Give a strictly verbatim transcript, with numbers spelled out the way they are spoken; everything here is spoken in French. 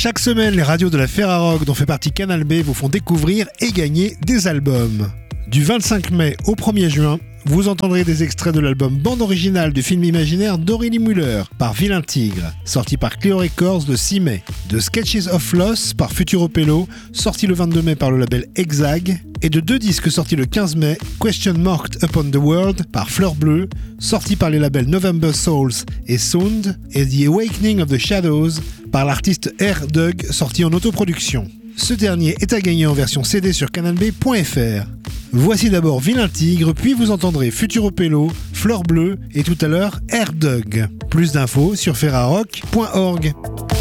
Chaque semaine, les radios de la Ferrarock dont fait partie Canal B vous font découvrir et gagner des albums. Du vingt-cinq mai au premier juin, vous entendrez des extraits de l'album bande originale du film imaginaire d'Aurélie Müller par Vilain Tigre, sorti par Clio Records le six mai, de Sketches of Loss par Futuro Pello, sorti le vingt-deux mai par le label Hexag, et de deux disques sortis le quinze mai, Question Marked Upon the World par Fleur Bleue, sorti par les labels November Souls et Sound, et The Awakening of the Shadows par l'artiste R. Doug, sorti en autoproduction. Ce dernier est à gagner en version C D sur canal b point f r. Voici d'abord Vilain Tigre, puis vous entendrez Futuro Pello, Fleur Bleue et tout à l'heure R. Doug. Plus d'infos sur ferrarock point org.